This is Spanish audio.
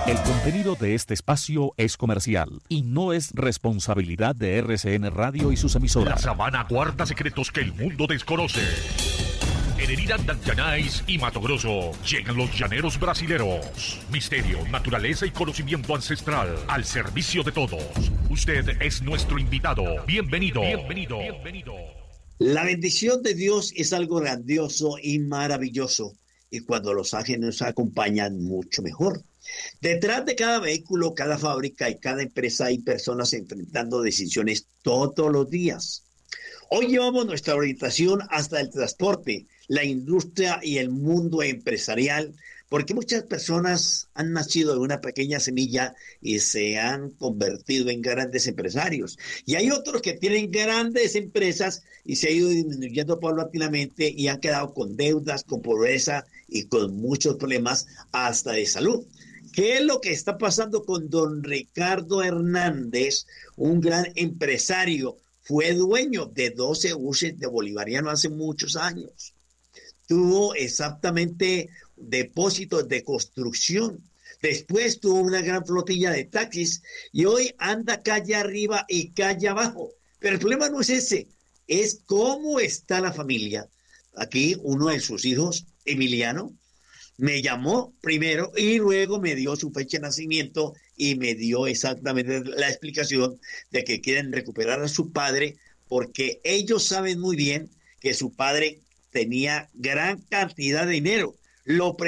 El contenido de este espacio es comercial y no es responsabilidad de RCN Radio y sus emisoras. La sabana guarda secretos que el mundo desconoce. En Herida Danyanais y Mato Grosso llegan los llaneros brasileros. Misterio, naturaleza y conocimiento ancestral al servicio de todos. Usted es nuestro invitado. Bienvenido. Bienvenido. Bienvenido. La bendición de Dios es algo grandioso y maravilloso. Y cuando los ángeles nos acompañan, mucho mejor. Detrás de cada vehículo, cada fábrica y cada empresa hay personas enfrentando decisiones todos los días. Hoy llevamos nuestra orientación hasta el transporte, la industria y el mundo empresarial, porque muchas personas han nacido de una pequeña semilla y se han convertido en grandes empresarios. Y hay otros que tienen grandes empresas y se han ido disminuyendo paulatinamente y han quedado con deudas, con pobreza y con muchos problemas hasta de salud. ¿Qué es lo que está pasando con don Ricardo Hernández, un gran empresario? Fue dueño de 12 buses de bolivariano hace muchos años. Tuvo exactamente depósitos de construcción. Después tuvo una gran flotilla de taxis y hoy anda calle arriba y calle abajo. Pero el problema no es ese, es cómo está la familia. Aquí uno de sus hijos, Emiliano, me llamó primero y luego me dio su fecha de nacimiento y me dio exactamente la explicación de que quieren recuperar a su padre porque ellos saben muy bien que su padre tenía gran cantidad de dinero. Lo